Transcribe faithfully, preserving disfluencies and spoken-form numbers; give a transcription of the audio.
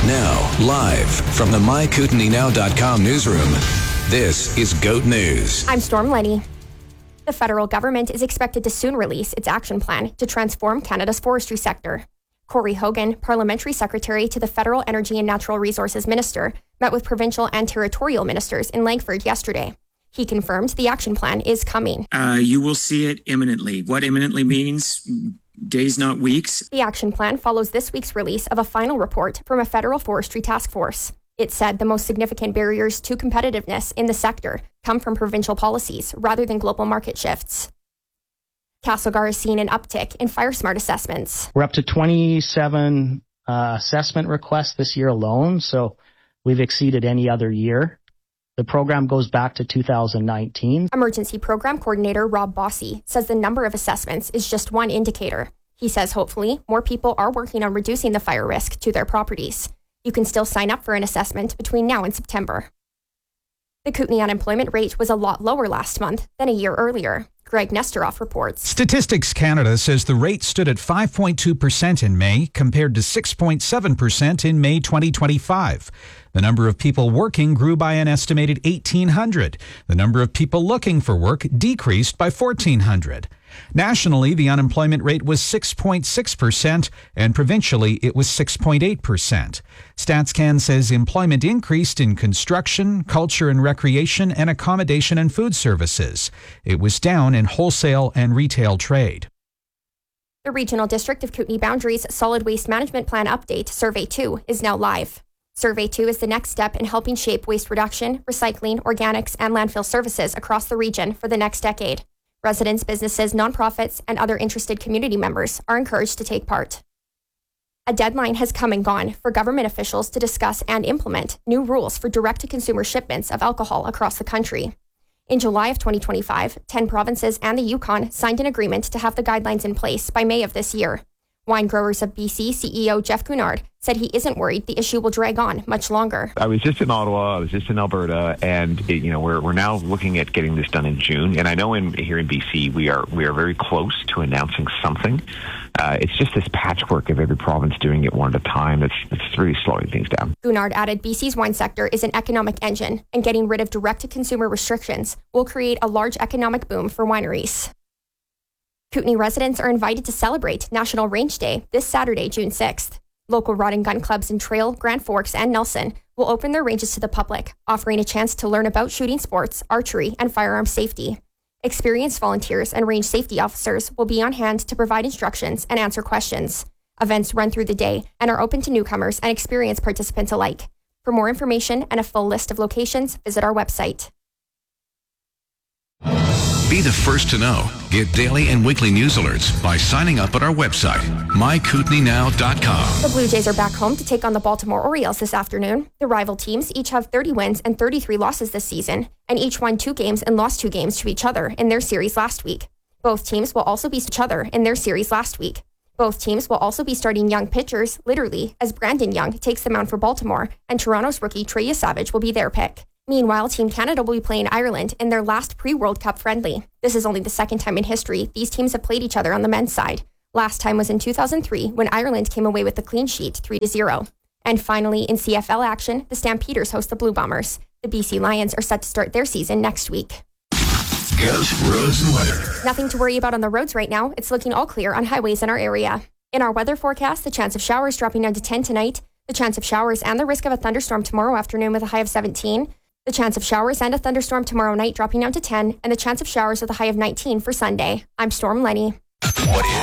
Now, live from the my kootenai now dot com newsroom, this is GOAT News. I'm Storm Lenny. The federal government is expected to soon release its action plan to transform Canada's forestry sector. Corey Hogan, Parliamentary Secretary to the Federal Energy and Natural Resources Minister, met with provincial and territorial ministers in Langford yesterday. He confirmed the action plan is coming. Uh, you will see it imminently. What imminently means? Days, not weeks. The action plan follows this week's release of a final report from a federal forestry task force. It said the most significant barriers to competitiveness in the sector come from provincial policies rather than global market shifts. Castlegar has seen an uptick in FireSmart assessments. We're up to twenty-seven uh, assessment requests this year alone, so we've exceeded any other year. The program goes back to two thousand nineteen. Emergency Program Coordinator Rob Bossy says the number of assessments is just one indicator. He says hopefully more people are working on reducing the fire risk to their properties. You can still sign up for an assessment between now and September. The Kootenai unemployment rate was a lot lower last month than a year earlier. Greg Nestoroff reports. Statistics Canada says the rate stood at five point two percent in May compared to six point seven percent in May twenty twenty-five. The number of people working grew by an estimated eighteen hundred. The number of people looking for work decreased by fourteen hundred. Nationally, the unemployment rate was six point six percent, and provincially it was six point eight percent. StatsCan says employment increased in construction, culture and recreation, and accommodation and food services. It was down in wholesale and retail trade. The Regional District of Kootenai Boundaries Solid Waste Management Plan Update, Survey two, is now live. Survey two is the next step in helping shape waste reduction, recycling, organics, and landfill services across the region for the next decade. Residents, businesses, nonprofits, and other interested community members are encouraged to take part. A deadline has come and gone for government officials to discuss and implement new rules for direct-to-consumer shipments of alcohol across the country. In July of twenty twenty-five, ten provinces and the Yukon signed an agreement to have the guidelines in place by May of this year. Wine Growers of B C C E O Jeff Cunard said he isn't worried the issue will drag on much longer. I was just in Ottawa, I was just in Alberta, and it, you know we're we're now looking at getting this done in June. And I know in here in B C we are we are very close to announcing something. Uh, it's just this patchwork of every province doing it one at a time that's that's really slowing things down. Cunard added B C's wine sector is an economic engine, and getting rid of direct-to-consumer restrictions will create a large economic boom for wineries. Kootenai residents are invited to celebrate National Range Day this Saturday, June sixth. Local rod and gun clubs in Trail, Grand Forks, and Nelson will open their ranges to the public, offering a chance to learn about shooting sports, archery, and firearm safety. Experienced volunteers and range safety officers will be on hand to provide instructions and answer questions. Events run through the day and are open to newcomers and experienced participants alike. For more information and a full list of locations, visit our website. Be the first to know. Get daily and weekly news alerts by signing up at our website, my kootenai now dot com. The Blue Jays are back home to take on the Baltimore Orioles this afternoon. The rival teams each have thirty wins and thirty-three losses this season, and each won two games and lost two games to each other in their series last week. Both teams will also be each other in their series last week. Both teams will also be starting young pitchers, literally, as Brandon Young takes the mound for Baltimore, and Toronto's rookie Trey Savage will be their pick. Meanwhile, Team Canada will be playing Ireland in their last pre-World Cup friendly. This is only the second time in history these teams have played each other on the men's side. Last time was in two thousand three when Ireland came away with the clean sheet three to zero. And finally, in C F L action, the Stampeders host the Blue Bombers. The B C Lions are set to start their season next week. GOAT Roads and Weather. Nothing to worry about on the roads right now. It's looking all clear on highways in our area. In our weather forecast, the chance of showers dropping down to ten tonight, the chance of showers and the risk of a thunderstorm tomorrow afternoon with a high of seventeen, the chance of showers and a thunderstorm tomorrow night dropping down to ten, and the chance of showers with a high of nineteen for Sunday. I'm Storm Lenny. What is